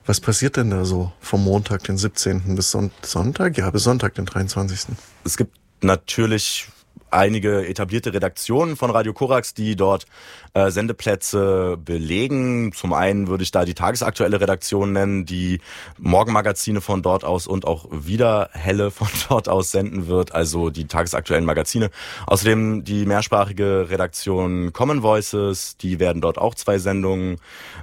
Was passiert denn da so vom Montag, den 17. bis Sonntag? Ja, bis Sonntag, den 23. Es gibt natürlich einige etablierte Redaktionen von Radio Korax, die dort Sendeplätze belegen. Zum einen würde ich da die tagesaktuelle Redaktion nennen, die Morgenmagazine von dort aus und auch Wiederhelle von dort aus senden wird, also die tagesaktuellen Magazine. Außerdem die mehrsprachige Redaktion Common Voices, die werden dort auch 2 Sendungen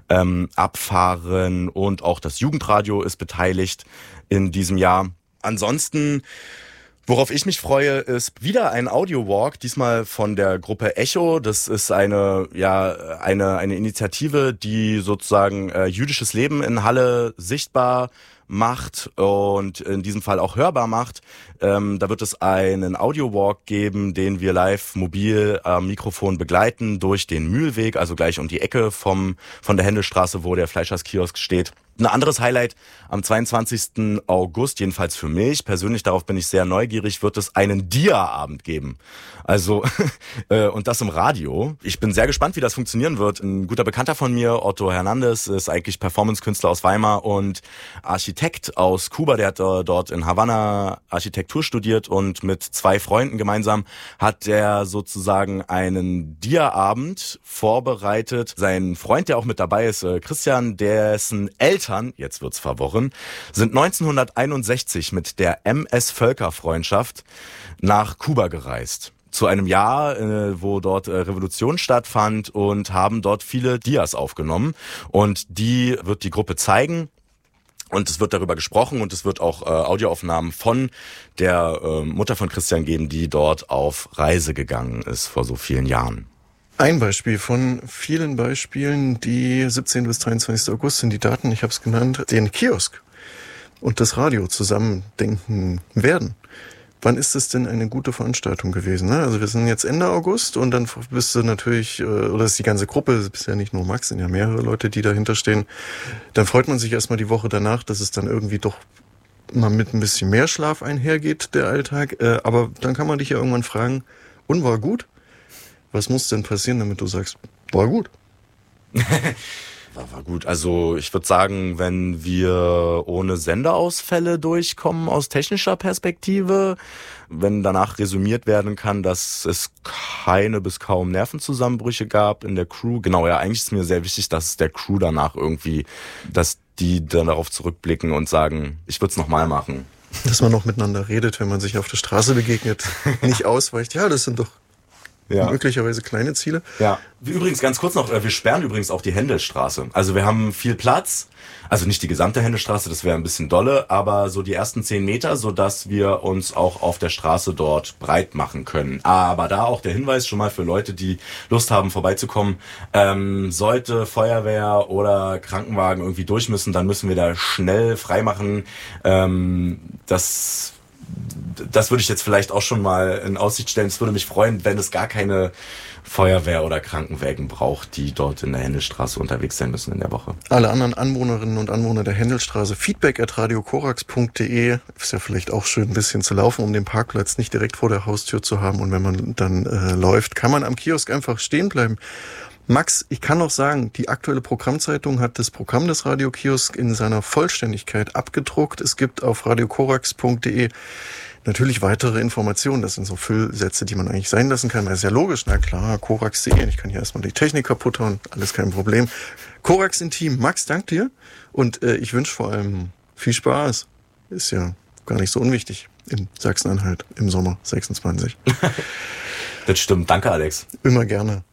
abfahren, und auch das Jugendradio ist beteiligt in diesem Jahr. Ansonsten, worauf ich mich freue, ist wieder ein Audio-Walk, diesmal von der Gruppe Echo. Das ist eine Initiative, die sozusagen jüdisches Leben in Halle sichtbar macht und in diesem Fall auch hörbar macht. Da wird es einen Audio-Walk geben, den wir live mobil am Mikrofon begleiten durch den Mühlweg, also gleich um die Ecke von der Händelstraße, wo der Fleischerskiosk steht. Ein anderes Highlight am 22. August, jedenfalls für mich persönlich, darauf bin ich sehr neugierig, wird es einen Dia-Abend geben. Also, und das im Radio. Ich bin sehr gespannt, wie das funktionieren wird. Ein guter Bekannter von mir, Otto Hernandez, ist eigentlich Performance-Künstler aus Weimar und Architekt aus Kuba. Der hat dort in Havanna Architektur studiert, und mit 2 Freunden gemeinsam hat er sozusagen einen Dia-Abend vorbereitet. Sein Freund, der auch mit dabei ist, Christian, dessen Eltern, jetzt wird's verworren, sind 1961 mit der MS-Völkerfreundschaft nach Kuba gereist. Zu einem Jahr, wo dort Revolution stattfand, und haben dort viele Dias aufgenommen. Und die wird die Gruppe zeigen. Und es wird darüber gesprochen, und es wird auch Audioaufnahmen von der Mutter von Christian geben, die dort auf Reise gegangen ist vor so vielen Jahren. Ein Beispiel von vielen Beispielen, die 17. bis 23. August sind die Daten, ich habe es genannt, den Kiosk und das Radio zusammendenken werden. Wann ist es denn eine gute Veranstaltung gewesen? Also wir sind jetzt Ende August, und dann bist du natürlich, oder ist die ganze Gruppe, es ist ja nicht nur Max, sind ja mehrere Leute, die dahinter stehen. Dann freut man sich erstmal die Woche danach, dass es dann irgendwie doch mal mit ein bisschen mehr Schlaf einhergeht, der Alltag. Aber dann kann man dich ja irgendwann fragen, und war gut? Was muss denn passieren, damit du sagst, war gut? War gut. Also ich würde sagen, wenn wir ohne Senderausfälle durchkommen aus technischer Perspektive, wenn danach resümiert werden kann, dass es keine bis kaum Nervenzusammenbrüche gab in der Crew. Genau, ja, eigentlich ist mir sehr wichtig, dass der Crew danach irgendwie, dass die dann darauf zurückblicken und sagen, ich würde es nochmal machen. Dass man noch miteinander redet, wenn man sich auf der Straße begegnet, nicht ausweicht. Ja, das sind doch möglicherweise kleine Ziele. Ja. Übrigens, ganz kurz noch, wir sperren übrigens auch die Händelstraße. Also wir haben viel Platz, also nicht die gesamte Händelstraße, das wäre ein bisschen dolle, aber so die ersten 10 Meter, sodass wir uns auch auf der Straße dort breit machen können. Aber da auch der Hinweis schon mal für Leute, die Lust haben, vorbeizukommen, sollte Feuerwehr oder Krankenwagen irgendwie durch müssen, dann müssen wir da schnell freimachen. Das würde ich jetzt vielleicht auch schon mal in Aussicht stellen. Es würde mich freuen, wenn es gar keine Feuerwehr oder Krankenwagen braucht, die dort in der Händelstraße unterwegs sein müssen in der Woche. Alle anderen Anwohnerinnen und Anwohner der Händelstraße, feedback@radiokorax.de. Ist ja vielleicht auch schön, ein bisschen zu laufen, um den Parkplatz nicht direkt vor der Haustür zu haben. Und wenn man dann läuft, kann man am Kiosk einfach stehen bleiben. Max, ich kann noch sagen, die aktuelle Programmzeitung hat das Programm des Radiokiosk in seiner Vollständigkeit abgedruckt. Es gibt auf radiokorax.de natürlich weitere Informationen. Das sind so Füllsätze, die man eigentlich sein lassen kann. Das ist ja logisch, na klar, Korax.de. Ich kann hier erstmal die Technik kaputt hauen, alles kein Problem. Korax Intim. Max, dank dir. Und ich wünsche vor allem viel Spaß. Ist ja gar nicht so unwichtig in Sachsen-Anhalt im Sommer 26. Das stimmt. Danke, Alex. Immer gerne.